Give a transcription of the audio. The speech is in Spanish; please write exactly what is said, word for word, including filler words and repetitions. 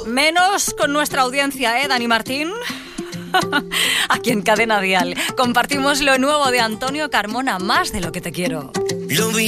Menos con nuestra audiencia, ¿eh, Dani Martín? Aquí en Cadena Dial compartimos lo nuevo de Antonio Carmona, Más de lo que te quiero. Lo vi